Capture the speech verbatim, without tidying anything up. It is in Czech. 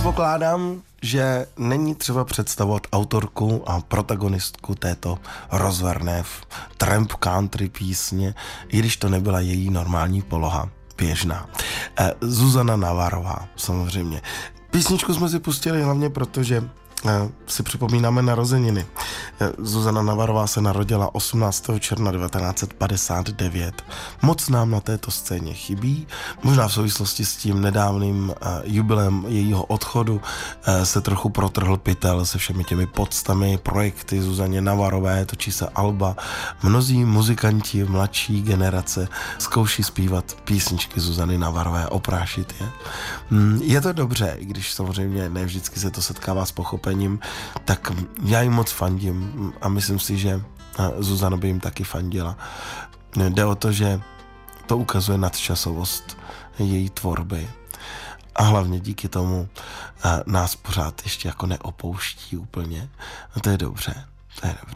Předpokládám, že není třeba představovat autorku a protagonistku této rozverné tramp country písně, i když to nebyla její normální poloha, běžná. Eh, Zuzana Navarová, samozřejmě. Písničku jsme si pustili hlavně proto, že eh, si připomínáme narozeniny. Eh, Zuzana Navarová se narodila osmnáctého června devatenáct set padesát devět. Moc nám na této scéně chybí. Možná v souvislosti s tím nedávným eh, jubilem jejího odchodu eh, se trochu protrhl pytel se všemi těmi podstami, projekty Zuzaně Navarové, točí se alba. Mnozí muzikanti mladší generace zkouší zpívat písničky Zuzany Navarové, oprášit je. Mm, je to dobře, i když samozřejmě ne vždycky se to setkává s pochopením, tak já jim moc fandím a myslím si, že Zuzana by jim taky fandila. Jde o to, že to ukazuje nadčasovost její tvorby a hlavně díky tomu nás pořád ještě jako neopouští úplně. A to je dobře, to je dobře.